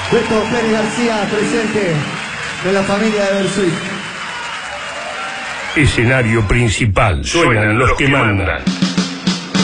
Beto Pérez García, presente de la familia de Bersuit. Escenario principal. Suenan los que mandan.